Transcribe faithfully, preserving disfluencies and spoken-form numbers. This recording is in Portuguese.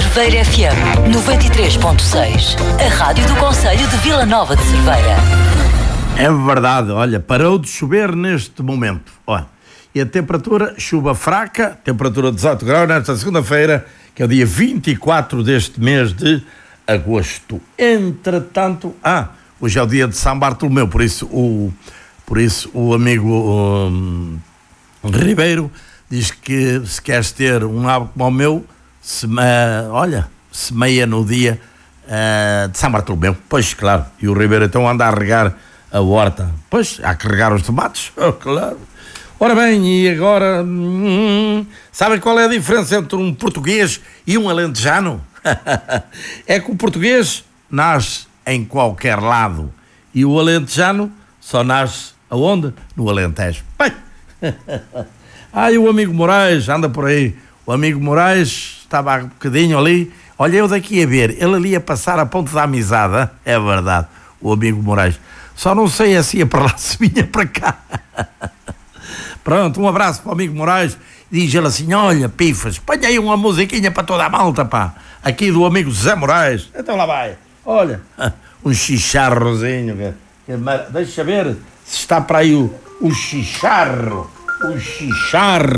Cerveira F M noventa e três ponto seis, a rádio do concelho de Vila Nova de Cerveira. É verdade, olha, parou de chover neste momento, olha, e a temperatura, chuva fraca, temperatura dezoito graus nesta segunda-feira, que é o dia vinte e quatro deste mês de agosto. Entretanto, ah, hoje é o dia de São Bartolomeu, por isso o, por isso o amigo um, Ribeiro diz que se queres ter um hábito como o meu, se, uh, olha, semeia no dia uh, de São Bartolomeu. Pois, claro, e o Ribeiro então anda a regar a horta. Pois, há que regar os tomates, oh, claro. Ora bem, e agora, hum, sabem qual é a diferença entre um português e um alentejano? É que o português nasce em qualquer lado e o alentejano só nasce aonde? No Alentejo. Bem, ah, e o amigo Moraes anda por aí. O amigo Moraes estava há um bocadinho ali. Olha, eu daqui a ver, ele ali a passar a ponte da amizade, hein? É verdade, o amigo Moraes. Só não sei assim, para lá se vinha para cá. Pronto, um abraço para o amigo Moraes. Diz ele assim, olha, pifas, põe aí uma musiquinha para toda a malta, pá. Aqui do amigo Zé Moraes. Então lá vai. Olha, um chicharrozinho. Que, que, deixa ver se está para aí o, o chicharro. O chicharro.